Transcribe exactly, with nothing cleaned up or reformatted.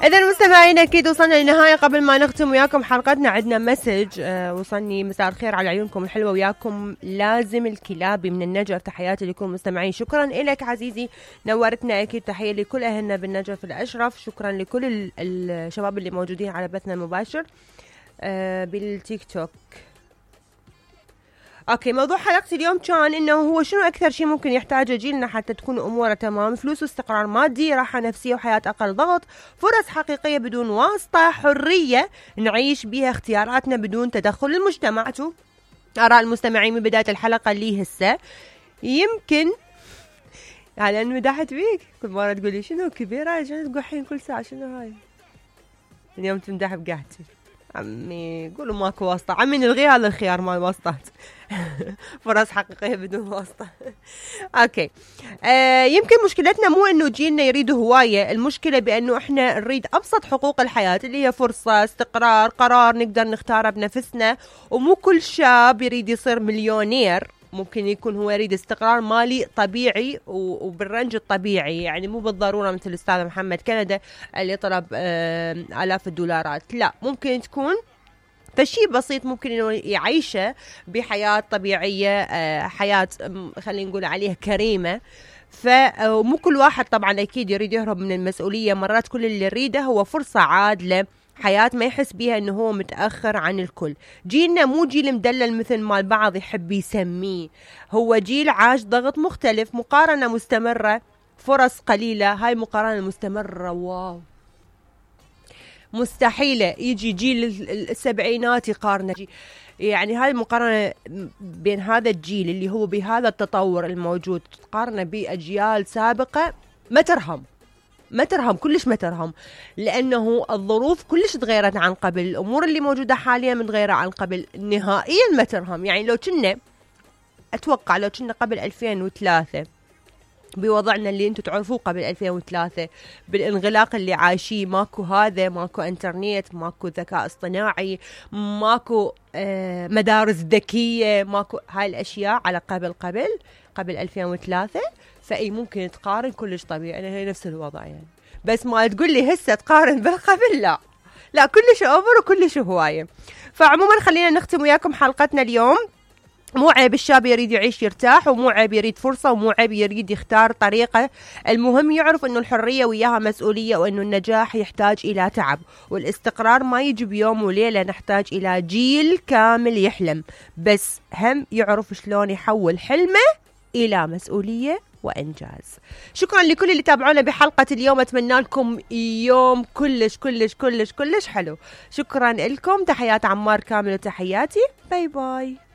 إذا مستمعين أكيد وصلنا للنهاية. قبل ما نختم وياكم حلقتنا عندنا مسج آه وصلني. مساء الخير على عيونكم الحلوة، وياكم لازم الكلابي من النجف. تحياتي لكم مستمعين. شكرا لك عزيزي، نورتنا. أكيد تحية لكل أهلنا بالنجف الأشرف. شكرا لكل الشباب اللي موجودين على بثنا المباشر آه بالتيك توك. اوكي، موضوع حلقتي اليوم كان انه هو شنو اكثر شيء ممكن يحتاجه جيلنا حتى تكون اموره تمام. فلوس واستقرار مادي، راحه نفسيه وحياه اقل ضغط، فرص حقيقيه بدون واسطه، حريه نعيش بها اختياراتنا بدون تدخل المجتمع. اراء المستمعين من بدايه الحلقه اللي هسه يمكن على انه مدحت بيك كل مره تقولي شنو كبيره، شنو تقحين كل ساعه، شنو هاي اليوم تمدح بقعتي. عمي قولوا ماكو واسطة، عمي نلغي هذا الخيار مال واسطات. فرص حقيقية بدون واسطة. اوكي آه يمكن مشكلتنا مو انه جيلنا يريد هواية، المشكلة بانه احنا نريد ابسط حقوق الحياة اللي هي فرصة، استقرار، قرار نقدر نختاره بنفسنا. ومو كل شاب يريد يصير مليونير، ممكن يكون هو يريد استقرار مالي طبيعي وبالرنج الطبيعي، يعني مو بالضرورة مثل الأستاذ محمد كندا اللي طلب آلاف الدولارات. لا، ممكن تكون فشي بسيط ممكن إنه يعيشه بحياة طبيعية، حياة خلينا نقول عليها كريمة. فمو كل واحد طبعا أكيد يريد يهرب من المسؤولية. مرات كل اللي يريده هو فرصة عادلة، حياة ما يحس بيها انه هو متأخر عن الكل. جيلنا مو جيل مدلل مثل ما البعض يحب يسميه، هو جيل عاش ضغط مختلف، مقارنة مستمرة، فرص قليلة. هاي مقارنة مستمرة واو مستحيلة يجي جيل السبعينات يقارنه. يعني هاي المقارنة بين هذا الجيل اللي هو بهذا التطور الموجود تقارنه بأجيال سابقة ما ترهم ما ترهم كلش ما ترهم، لأنه الظروف كلش تغيرت عن قبل. الأمور اللي موجودة حاليا متغيرة عن قبل نهائيا ما ترهم. يعني لو كنا أتوقع لو كنا قبل ألفين وثلاثة بوضعنا اللي انتم تعرفوه قبل ألفين وثلاثة، بالانغلاق اللي عايشيه، ماكو هذا، ماكو انترنت، ماكو ذكاء اصطناعي، ماكو آه مدارس ذكية، ماكو هاي الأشياء على قبل قبل قبل ألفين وثلاثة. فأي ممكن تقارن كلش طبيعي، أنا هي نفس الوضع يعني. بس ما تقول لي هسه تقارن بالقبل، لا لا كلش أوفر وكلش هواية. فعموما خلينا نختم وياكم حلقتنا اليوم. مو عيب الشاب يريد يعيش يرتاح، ومو عيب يريد فرصة، ومو عيب يريد يختار طريقة. المهم يعرف انه الحرية وياها مسؤولية، وانه النجاح يحتاج الى تعب، والاستقرار ما يجي بيوم وليلة. نحتاج الى جيل كامل يحلم، بس هم يعرف شلون يحول حلمه الى مسؤولية وإنجاز. شكرا لكل اللي تابعونا بحلقة اليوم، أتمنى لكم يوم كلش كلش كلش كلش حلو. شكرا لكم، تحيات عمار كامل وتحياتي، باي باي.